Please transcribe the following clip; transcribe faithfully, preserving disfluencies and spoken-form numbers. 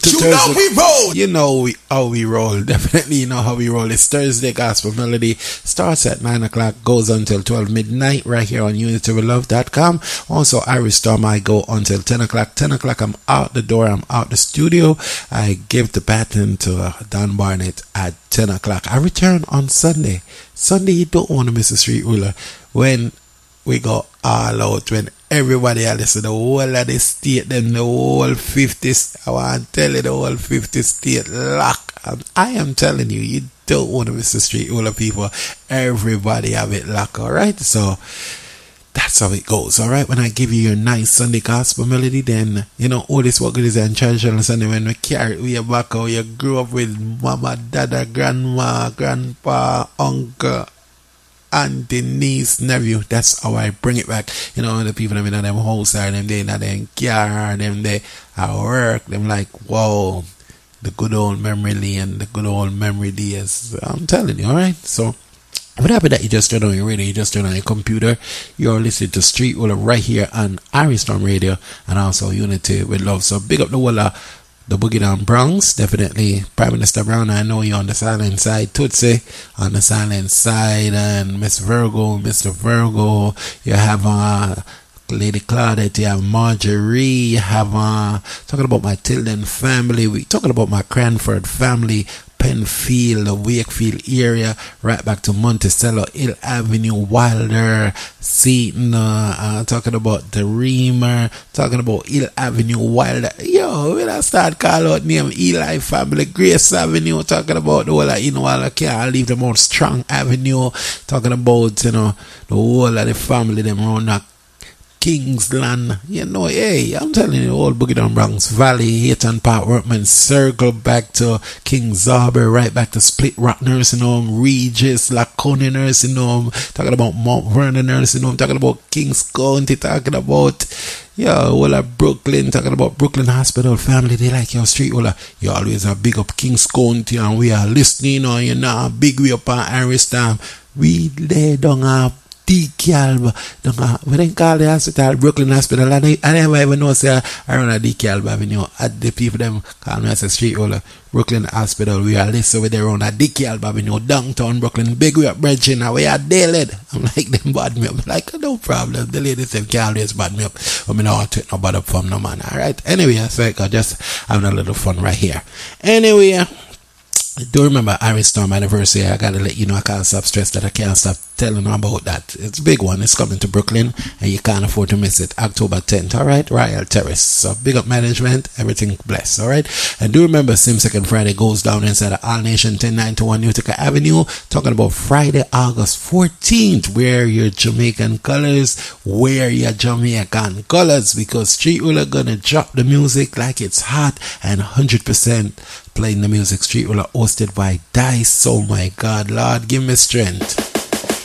You know we roll. You know we how we roll. Definitely you know how we roll. It's Thursday Gospel Melody. Starts at nine o'clock, goes until twelve midnight right here on unity with love dot com. Also, Irish Storm, I go until ten o'clock. ten o'clock, I'm out the door. I'm out the studio. I give the baton to uh, Don Barnett at ten o'clock. I return on Sunday. Sunday, you don't want to miss a street ruler. When we go all out, when everybody else listen, the whole of the state, then the whole fifties, I want to tell you, the whole fifty state lock. And I am telling you, you don't want to miss the street ruler, people. Everybody have it locked, alright? So that's how it goes, alright? When I give you your nice Sunday gospel melody, then you know all this what good is on church on Sunday when we carry it way back how you grew up with mama, dada, grandma, grandpa, uncle, auntie, niece, nephew. That's how I bring it back. You know, the people that in them house or them they in them car or them they at work, them like, whoa, the good old memory lane, the good old memory days. I'm telling you, alright? So I'm happy that you just turned on your radio, you just turned on your computer. You're listening to Street Ruler right here on Irish Storm Radio and also Unity with Love. So big up the whole of the Boogie Down Bronx. Definitely Prime Minister Brown, I know you're on the silent side. Tootsie on the silent side, and Miss Virgo, Mister Virgo. You have uh, Lady Claudette, you have Marjorie, you have uh, talking about my Tilden family, we talking about my Cranford family, Penfield, the Wakefield area, right back to Monticello, Hill Avenue, Wilder, Seaton, uh, uh, talking about the Reamer, talking about Hill Avenue, Wilder. Yo, when I start calling out name Eli family, Grace Avenue, talking about the whole of, you know, I can't leave them on Strong Avenue, talking about, you know, the whole of the family, them around that Kingsland, you know, hey, I'm telling you, old Boogie Down Bronx Valley, Hayton Park, Workman Circle, back to Kings Harbor, right back to Split Rock Nursing Home, Regis, Laconia Nursing Home, talking about Mount Vernon Nursing Home, talking about Kings County, talking about, yeah, all of Brooklyn, talking about Brooklyn Hospital family. They like your street, all of, you always a big up Kings County, and we are listening, or you know, big way up on Irish Storm. We lay down our DeKalb, we didn't call the hospital Brooklyn Hospital. I, I never even know say around a DeKalb Avenue. At the people them call me as a street roller. Brooklyn Hospital. We are listed with their own at DeKalb Avenue, downtown Brooklyn. Big way up bridging, and we are delayed. I'm like them bad me up. I'm like no problem. The ladies them can't always bad me up. But me not take no bad up from no man. Alright. Anyway, so I just having a little fun right here. Anyway, do remember Irish Storm anniversary. I gotta let you know I can't stop stress that I can't stop telling you about that. It's a big one. It's coming to Brooklyn and you can't afford to miss it. October tenth, alright? Royal Terrace. So big up management, everything blessed, alright? And do remember Sim Second Friday goes down inside of All Nation ten ninety-one Utica Avenue, talking about Friday, August fourteenth. Wear your Jamaican colors, wear your Jamaican colors, because Street Ruler gonna drop the music like it's hot and one hundred percent playing the music. Street Ruler hosted by Dice. Oh my God, Lord, give me strength.